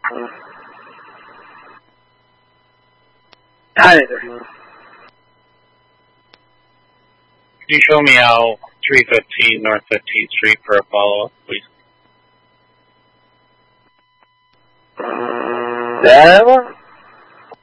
Hi there. Can you show me out 315 North 15th Street for a follow-up, please? That one?